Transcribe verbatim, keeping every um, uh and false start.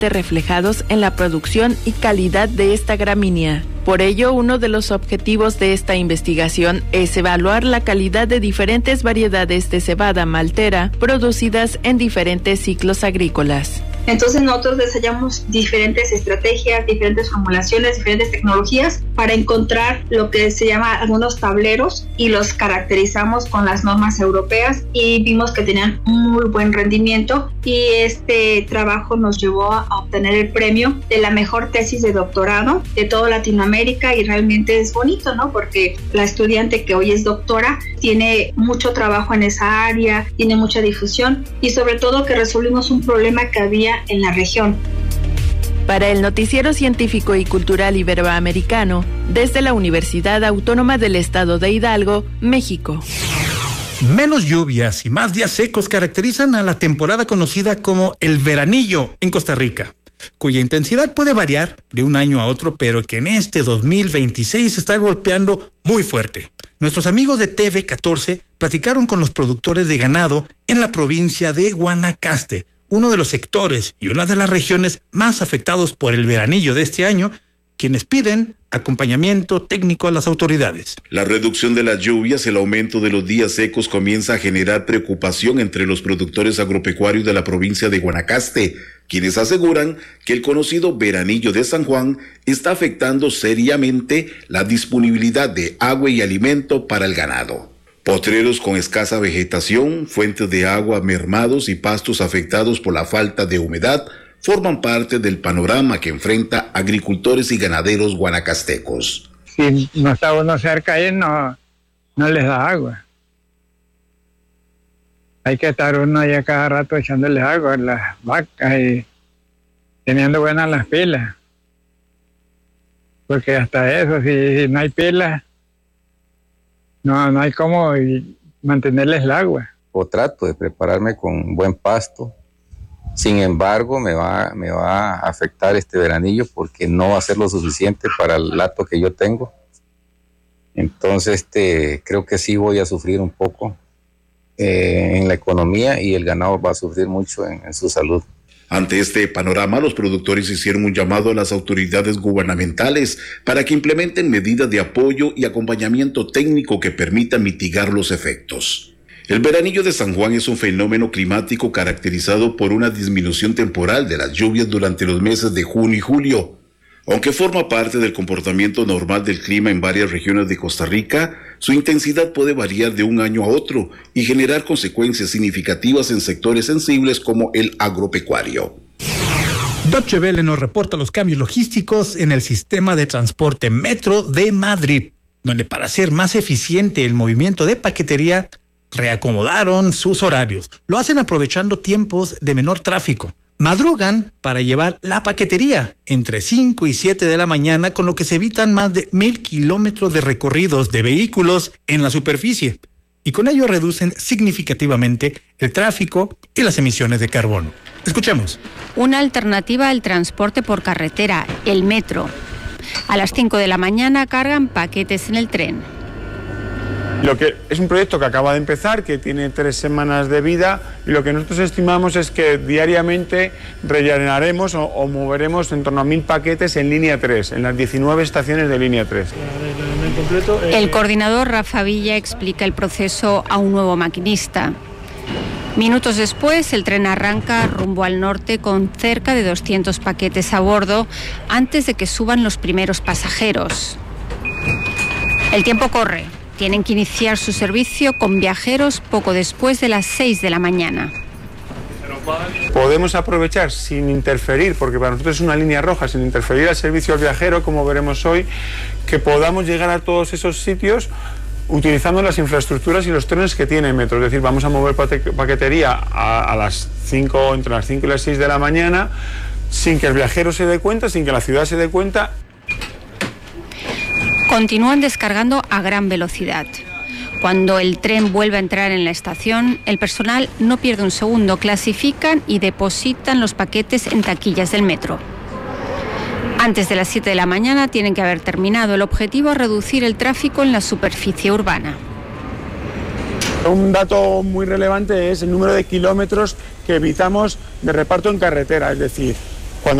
reflejados en la producción y calidad de esta gramínea. Por ello, uno de los objetivos de esta investigación es evaluar la calidad de diferentes variedades de cebada maltera producidas en diferentes ciclos agrícolas. Entonces nosotros desarrollamos diferentes estrategias, diferentes formulaciones, diferentes tecnologías para encontrar lo que se llama algunos tableros y los caracterizamos con las normas europeas y vimos que tenían muy buen rendimiento y este trabajo nos llevó a obtener el premio de la mejor tesis de doctorado de toda Latinoamérica y realmente es bonito, ¿no? Porque la estudiante que hoy es doctora tiene mucho trabajo en esa área, tiene mucha difusión y sobre todo que resolvimos un problema que había en la región. Para el Noticiero Científico y Cultural Iberoamericano, desde la Universidad Autónoma del Estado de Hidalgo, México. Menos lluvias y más días secos caracterizan a la temporada conocida como el veranillo en Costa Rica, cuya intensidad puede variar de un año a otro, pero que en este dos mil veintiséis está golpeando muy fuerte. Nuestros amigos de T V catorce platicaron con los productores de ganado en la provincia de Guanacaste, uno de los sectores y una de las regiones más afectados por el veranillo de este año, quienes piden acompañamiento técnico a las autoridades. La reducción de las lluvias, el aumento de los días secos comienza a generar preocupación entre los productores agropecuarios de la provincia de Guanacaste, quienes aseguran que el conocido veranillo de San Juan está afectando seriamente la disponibilidad de agua y alimento para el ganado. Potreros con escasa vegetación, fuentes de agua mermados y pastos afectados por la falta de humedad forman parte del panorama que enfrenta agricultores y ganaderos guanacastecos. Si no está uno cerca ahí, no, no les da agua. Hay que estar uno ahí a cada rato echándoles agua a las vacas y teniendo buenas las pilas. Porque hasta eso, si, si no hay pilas, no, no hay cómo mantenerles el agua. O trato de prepararme con buen pasto. Sin embargo, me va, me va a afectar este veranillo porque no va a ser lo suficiente para el hato que yo tengo. Entonces, este, creo que sí voy a sufrir un poco eh, en la economía y el ganado va a sufrir mucho en, en su salud. Ante este panorama, los productores hicieron un llamado a las autoridades gubernamentales para que implementen medidas de apoyo y acompañamiento técnico que permitan mitigar los efectos. El veranillo de San Juan es un fenómeno climático caracterizado por una disminución temporal de las lluvias durante los meses de junio y julio. Aunque forma parte del comportamiento normal del clima en varias regiones de Costa Rica, su intensidad puede variar de un año a otro y generar consecuencias significativas en sectores sensibles como el agropecuario. Deutsche Welle nos reporta los cambios logísticos en el sistema de transporte Metro de Madrid, donde para hacer más eficiente el movimiento de paquetería, reacomodaron sus horarios. Lo hacen aprovechando tiempos de menor tráfico. Madrugan para llevar la paquetería entre cinco y siete de la mañana, con lo que se evitan más de mil kilómetros de recorridos de vehículos en la superficie. Y con ello reducen significativamente el tráfico y las emisiones de carbono. Escuchemos. Una alternativa al transporte por carretera, el metro. A las cinco de la mañana cargan paquetes en el tren. Lo que es un proyecto que acaba de empezar, que tiene tres semanas de vida, y lo que nosotros estimamos es que diariamente rellenaremos o, o moveremos en torno a mil paquetes en línea tres, en las diecinueve estaciones de línea tres. El coordinador Rafa Villa explica el proceso a un nuevo maquinista. Minutos después, el tren arranca rumbo al norte con cerca de doscientos paquetes a bordo antes de que suban los primeros pasajeros. El tiempo corre. Tienen que iniciar su servicio con viajeros poco después de las seis de la mañana. Podemos aprovechar sin interferir, porque para nosotros es una línea roja, sin interferir al servicio al viajero, como veremos hoy, que podamos llegar a todos esos sitios utilizando las infraestructuras y los trenes que tiene Metro. Es decir, vamos a mover paquetería a, a las cinco, entre las cinco y las seis de la mañana, sin que el viajero se dé cuenta, sin que la ciudad se dé cuenta. Continúan descargando a gran velocidad. Cuando el tren vuelve a entrar en la estación, el personal no pierde un segundo, clasifican y depositan los paquetes en taquillas del metro. Antes de las siete de la mañana tienen que haber terminado. El objetivo es reducir el tráfico en la superficie urbana. Un dato muy relevante es el número de kilómetros que evitamos de reparto en carretera, es decir,